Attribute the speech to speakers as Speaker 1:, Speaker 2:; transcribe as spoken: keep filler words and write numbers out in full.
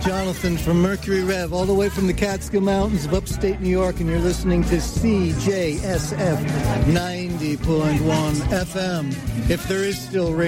Speaker 1: Jonathan from Mercury Rev, all the way from the Catskill Mountains of upstate New York, and you're listening to C J S F ninety point one F M. If there is still radio.